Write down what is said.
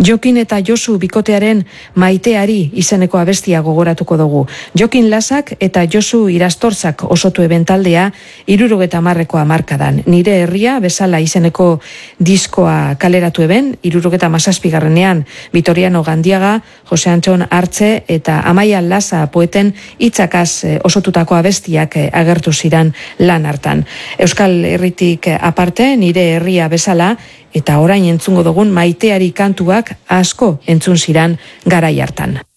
Jokin eta Josu bikotearen Maiteari izeneko abestia gogoratuko dugu. Jokin Lasak eta Josu Irastorzak osotu ebentaldea 70ko hamarkadan. Nire herria bezala izeneko diskoa kaleratu eben, 77ean Vitoriano Gandiaga, Jose Antxon Artze eta Amaia Lasa poeten hitzakaz osotutako abestiak agertu ziran lan hartan. Euskal Herritik aparte, Nire herria bezala eta orain entzungo dugun Maiteari kantuak asko entzun ziran garai hartan.